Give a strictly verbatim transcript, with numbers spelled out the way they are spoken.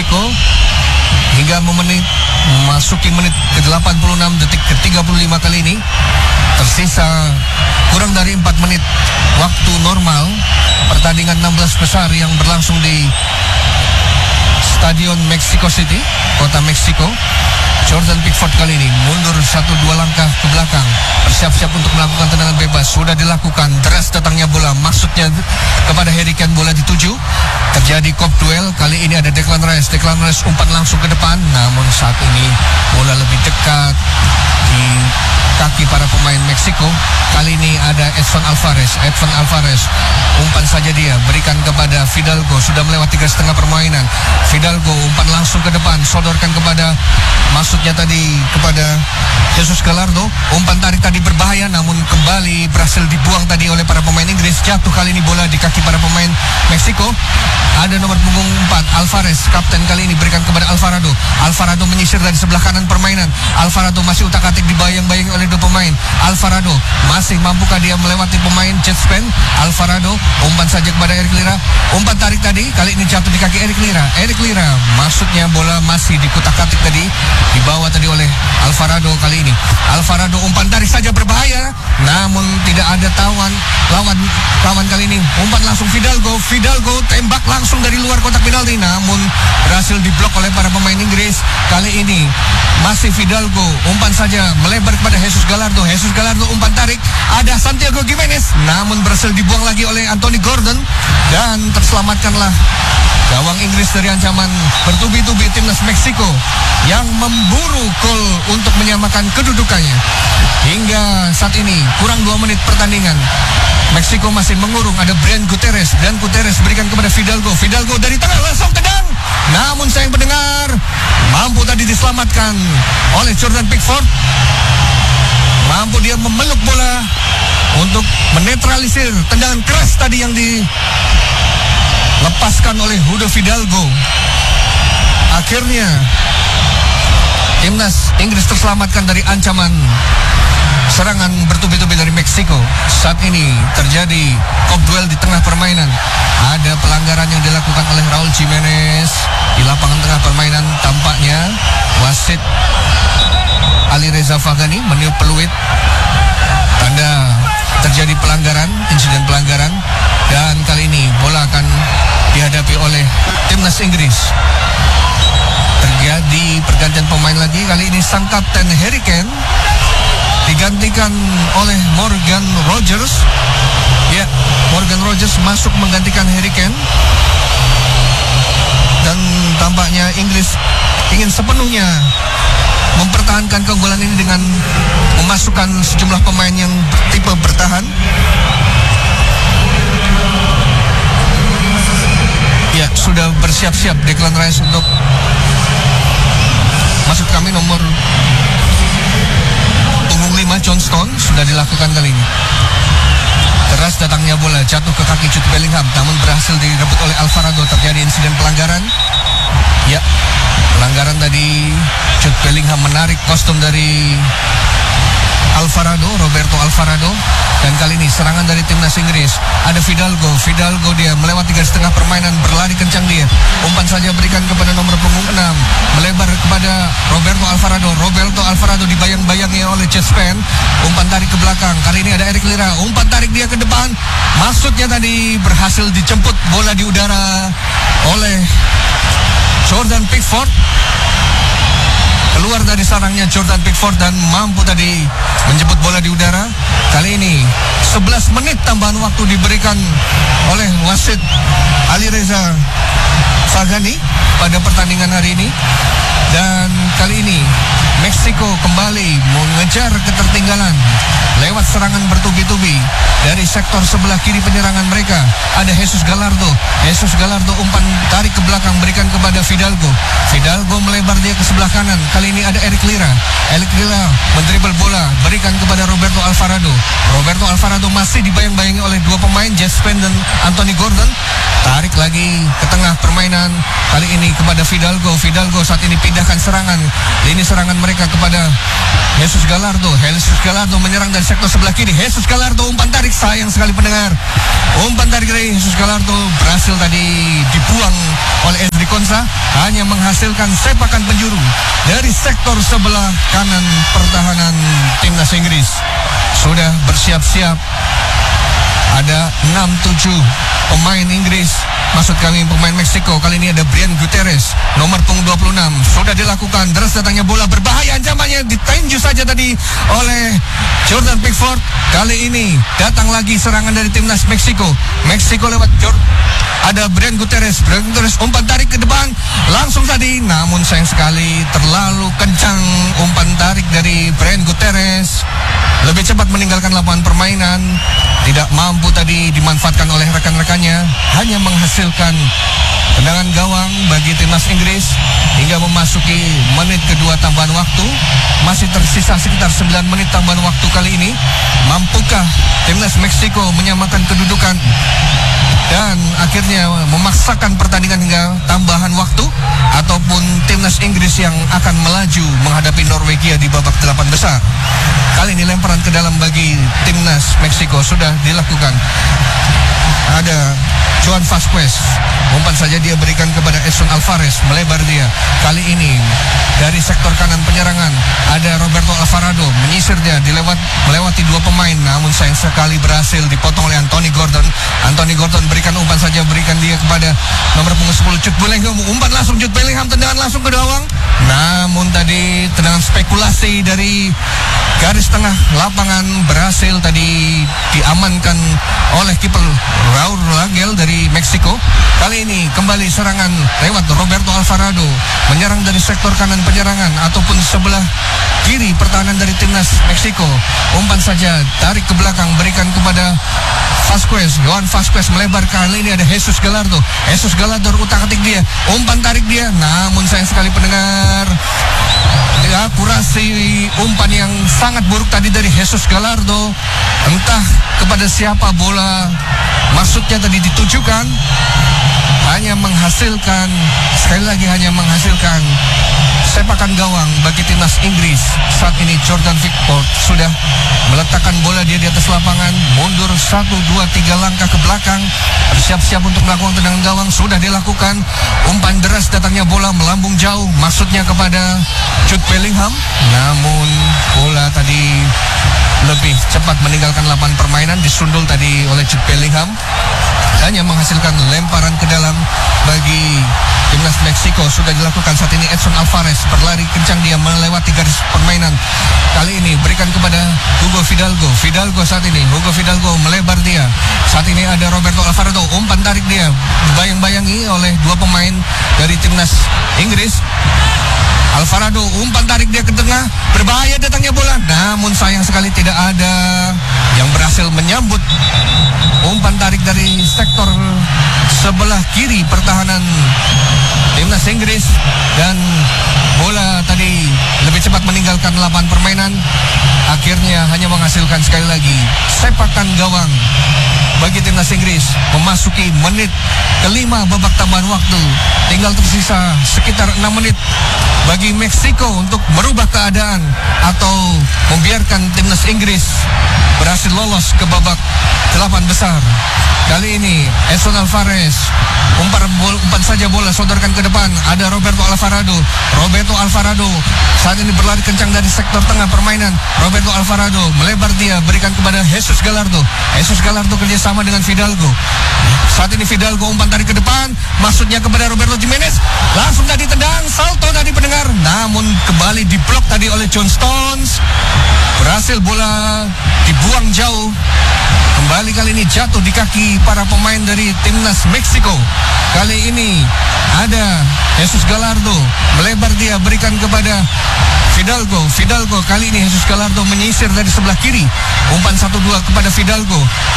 Meksiko hingga memenit memasuki menit ke delapan puluh enam detik ke tiga puluh lima kali ini. Tersisa kurang dari empat menit waktu normal pertandingan enam belas besar yang berlangsung di Stadion Mexico City, kota Meksiko. Jordan Pickford kali ini mundur satu dua langkah ke belakang, bersiap-siap untuk melakukan tendangan bebas. Sudah dilakukan, deras datangnya bola, maksudnya kepada Harry Kane, bola dituju. Terjadi kop duel, kali ini ada Declan Rice. Declan Rice umpan langsung ke depan, namun saat ini bola lebih dekat di kaki para pemain Meksiko. Kali ini ada Edson Alvarez. Edson Alvarez umpan saja dia, berikan kepada Fidalgo, sudah melewati garis tengah permainan. Fidalgo umpan langsung ke depan, sodorkan kepada, maksudnya tadi kepada Jesus Gallardo. Umpan tarik tadi berbahaya, namun kembali berhasil dibuang tadi oleh para pemain Inggris. Jatuh kali ini bola di kaki para pemain Meksiko. Ada nomor punggung empat, Alvarez, kapten kali ini, berikan kepada Alvarado. Alvarado menyisir dari sebelah kanan permainan. Alvarado masih utak-atik dibayang-bayangi oleh dua pemain. Alvarado masih mampukah dia melewati pemain Jetspan? Alvarado umpan saja kepada Eric Lira. Umpan tarik tadi, kali ini jatuh di kaki Eric Lira. Eric Lira, maksudnya bola masih dikutak-atik tadi, dibawa tadi oleh Alvarado kali ini. Alvarado umpan tarik saja berbahaya, namun tidak ada tawan lawan lawan kali ini. Umpan langsung Fidalgo. Fidalgo tembak langsung dari luar kotak penalti, namun berhasil diblok oleh para pemain Inggris. Kali ini masih Fidalgo, umpan saja melebar kepada Jesus Gallardo. Jesus Gallardo umpan tarik, ada Santiago Gimenez, namun berhasil dibuang lagi oleh Anthony Gordon, dan terselamatkanlah gawang Inggris dari ancaman bertubi-tubi timnas Meksiko yang memburu gol untuk menyamakan kedudukannya. Hingga saat ini kurang dua menit pertandingan, Meksiko masih mengurung. Ada Brian Gutierrez, dan Gutierrez berikan kepada Fidalgo. Fidalgo dari tengah langsung tendang, namun sayang pendengar, mampu tadi diselamatkan oleh Jordan Pickford. Mampu dia memeluk bola untuk menetralisir tendangan keras tadi yang dilepaskan oleh Hugo Fidalgo. Akhirnya timnas Inggris terselamatkan dari ancaman serangan bertubi-tubi dari Meksiko. Saat ini terjadi kop duel di tengah permainan. Ada pelanggaran yang dilakukan oleh Raul Jimenez di lapangan tengah permainan. Tampaknya wasit Ali Reza Faghani meniup peluit tanda terjadi pelanggaran, insiden pelanggaran, dan kali ini bola akan dihadapi oleh timnas Inggris. Terjadi pergantian pemain lagi, kali ini sang kapten Harry Kane digantikan oleh Morgan Rogers. Ya, Morgan Rogers masuk menggantikan Harry Kane, dan tampaknya Inggris ingin sepenuhnya mempertahankan keunggulan ini dengan memasukkan sejumlah pemain yang tipe bertahan. Ya, sudah bersiap-siap Declan Rice untuk masuk kami. Nomor punggung lima Johnston sudah dilakukan kali ini. Keras datangnya bola, jatuh ke kaki Jude Bellingham, namun berhasil direbut oleh Alvarado. Terjadi insiden pelanggaran. Ya, pelanggaran tadi, Jude Bellingham menarik kostum dari Alvarado, Roberto Alvarado. Dan kali ini serangan dari timnas Inggris. Ada Fidalgo, Fidalgo dia melewati garis tengah permainan, berlari kencang dia. Umpan saja berikan kepada nomor punggung enam, melebar kepada Roberto Alvarado. Roberto Alvarado dibayang-bayangi oleh Jetspan. Umpan tarik ke belakang, kali ini ada Eric Lira. Umpan tarik dia ke depan, maksudnya tadi berhasil dijemput bola di udara oleh Jordan Pickford. Keluar dari sarangnya Jordan Pickford dan mampu tadi menjemput bola di udara. Kali ini sebelas menit tambahan waktu diberikan oleh wasit Ali Reza Faghani pada pertandingan hari ini. Dan kali ini Meksiko kembali mengejar ketertinggalan lewat serangan bertubi-tubi dari sektor sebelah kiri penyerangan mereka. Ada Jesus Gallardo. Jesus Gallardo umpan tarik ke belakang, berikan kepada Fidalgo. Fidalgo melebar dia ke sebelah kanan. Kali ini ada Eric Lira. Eric Lira mendribble bola, berikan kepada Roberto Alvarado. Roberto Alvarado masih dibayang-bayangi oleh dua pemain, Jetspan dan Anthony Gordon. Tarik lagi ke tengah permainan, kali ini kepada Fidalgo. Fidalgo saat ini pindahkan serangan, lini serangan mereka kepada Jesus Gallardo. Jesus Gallardo menyerang dari sektor sebelah kiri. Jesus Gallardo umpan tarik, sayang sekali pendengar. Umpan tarik dari Jesus Gallardo berhasil tadi dibuang oleh Ezri Konsa. hanya menghasilkan sepakan penjuru dari sektor sebelah kanan pertahanan timnas Inggris. Sudah bersiap-siap. Ada enam tujuh pemain Inggris, maksud kami pemain Meksiko. Kali ini ada Brian Gutierrez, nomor punggung dua puluh enam. Sudah dilakukan, deras datangnya bola, berbahaya ancamannya, ditinju saja tadi oleh Jordan Pickford. Kali ini datang lagi serangan dari timnas Meksiko. Meksiko lewat Jordan. Ada Brian Gutierrez, Brian Gutierrez umpan tarik ke depan, langsung tadi, namun sayang sekali terlalu kencang umpan tarik dari Brian Gutierrez. Lebih cepat meninggalkan lapangan permainan, tidak mampu tadi dimanfaatkan oleh rekan-rekannya, hanya menghasilkan tendangan gawang bagi timnas Inggris hingga memasuki menit kedua tambahan waktu. Masih tersisa sekitar sembilan menit tambahan waktu kali ini. Mampukah timnas Meksiko menyamakan kedudukan dan akhirnya memaksakan pertandingan hingga tambahan waktu, ataupun timnas Inggris yang akan melaju menghadapi Norwegia di babak delapan besar? Kali ini lemparan ke dalam bagi timnas Meksiko sudah dilakukan. Ada Joan Vasquez, umpan saja dia berikan kepada Edson Alvarez, melebar dia. Kali ini dari sektor kanan penyerangan ada Roberto Alvarado, menyisir dia, dilewat melewati dua pemain, namun sayang sekali berhasil dipotong oleh Anthony Gordon. Anthony Gordon berikan umpan saja, berikan dia kepada nomor punggung sepuluh Jude Bellingham, umpan langsung Jude Bellingham, tendangan langsung ke gawang. Namun tadi tendangan spekulasi dari garis tengah lapangan berhasil tadi diamankan oleh kiper Raul Rangel dari Meksiko. Kali ini kembali serangan lewat Roberto Alvarado, menyerang dari sektor kanan penyerangan ataupun sebelah kiri pertahanan dari timnas Meksiko. Umpan saja, tarik ke belakang, berikan kepada Vasquez. Joan Vasquez melebar, kali ini ada Jesus Gallardo. Jesus Gallardo utak-atik dia, umpan tarik dia, namun sayang sekali pendengar, akurasi umpan yang sangat buruk tadi dari Jesus Gallardo. Entah kepada siapa bola maksudnya tadi ditujukan, hanya menghasilkan, sekali lagi hanya menghasilkan sepakan gawang bagi timnas Inggris. Saat ini Jordan Pickford sudah meletakkan bola dia di atas lapangan, mundur satu, dua, tiga langkah ke belakang, bersiap-siap untuk melakukan tendangan gawang. Sudah dilakukan, umpan deras datangnya bola melambung jauh, maksudnya kepada Jude Bellingham, namun bola tadi lebih cepat meninggalkan lapangan permainan, disundul tadi oleh Jude Bellingham, hanya menghasilkan lemparan ke dalam bagi timnas Meksiko. Sudah dilakukan saat ini. Edson Alvarez berlari kencang, dia melewati garis permainan. Kali ini berikan kepada Hugo Fidalgo. Fidalgo saat ini, Hugo Fidalgo melebar dia. Saat ini ada Roberto Alvarado, umpan tarik dia, bayang-bayangi oleh dua pemain dari timnas Inggris. Alvarado umpan tarik dia ke tengah, berbahaya datangnya bola, namun sayang sekali tidak ada yang berhasil menyambut umpan tarik dari sektor sebelah kiri pertahanan timnas Inggris, dan bola tadi lebih cepat meninggalkan lapangan permainan, akhirnya hanya menghasilkan sekali lagi sepakan gawang bagi timnas Inggris. Memasuki menit kelima babak tambahan waktu, tinggal tersisa sekitar enam menit bagi Meksiko untuk merubah keadaan atau membiarkan timnas Inggris berhasil lolos ke babak delapan besar. Kali ini Edson Alvarez umpan, umpan saja bola, sodorkan ke depan. Ada Roberto Alvarado. Roberto Alvarado saat ini berlari kencang dari sektor tengah permainan. Roberto Alvarado melebar dia, berikan kepada Jesus Gallardo. Jesus Gallardo kerjasama dengan Fidalgo. Saat ini Fidalgo umpan tarik ke depan, maksudnya kepada Roberto Jimenez. Langsung tadi tendang, salto tadi pendengar, namun kembali diblok tadi oleh John Stones. Berhasil bola dibuang jauh. Kembali kali ini jatuh di kaki para pemain dari timnas Meksiko. Kali ini ada Jesus Gallardo, melebar dia, berikan kepada Fidalgo. Fidalgo kali ini Jesus Gallardo menyisir dari sebelah kiri. Umpan satu dua kepada Fidalgo.